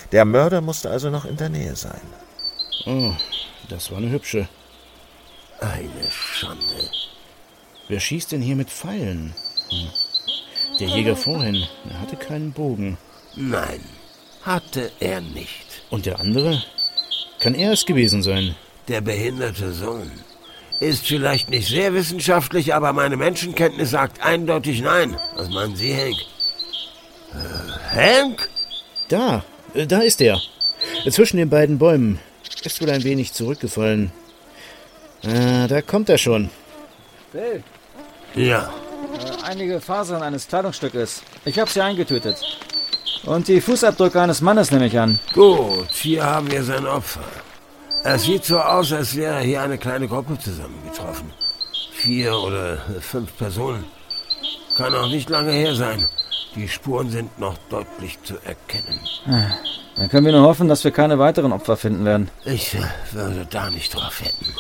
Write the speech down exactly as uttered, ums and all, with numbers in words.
Der Mörder musste also noch in der Nähe sein. Oh, das war eine hübsche. Eine Schande. Wer schießt denn hier mit Pfeilen? Hm. Der Jäger vorhin, er hatte keinen Bogen. Nein, hatte er nicht. Und der andere? Kann er es gewesen sein? Der behinderte Sohn. Ist vielleicht nicht sehr wissenschaftlich, aber meine Menschenkenntnis sagt eindeutig nein. Was meinen Sie, Hank? Äh, Hank? Da, äh, da ist er. Zwischen den beiden Bäumen. Ist wohl ein wenig zurückgefallen. Äh, da kommt er schon. Bill. Ja. Äh, einige Fasern eines Kleidungsstückes. Ich habe sie eingetötet. Und die Fußabdrücke eines Mannes nehme ich an. Gut, hier haben wir sein Opfer. Es sieht so aus, als wäre hier eine kleine Gruppe zusammengetroffen. Vier oder fünf Personen. Kann auch nicht lange her sein. Die Spuren sind noch deutlich zu erkennen. Dann können wir nur hoffen, dass wir keine weiteren Opfer finden werden. Ich äh, würde da nicht drauf wetten.